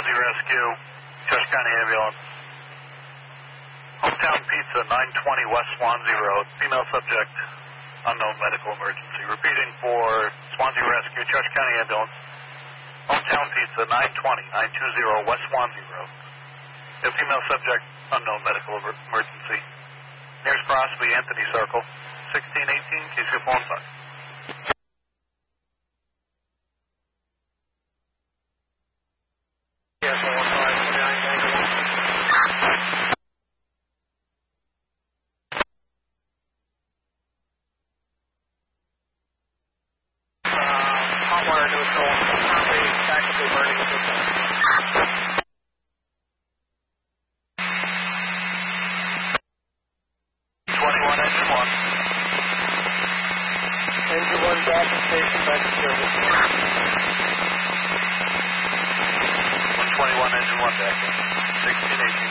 Swansea Rescue, Church County Ambulance. Hometown Pizza, 920 West Swansea Road. Female subject, unknown medical emergency. Repeating for Swansea Rescue, Church County Ambulance. Hometown Pizza, 920 West Swansea Road. A female subject, unknown medical emergency. Nearest Crosby, Anthony Circle, 1618, case your phone 5. Hot water neutral, currently actively burning at this point. Engine 1 gas station back to service. 121, engine 1 back. 1618.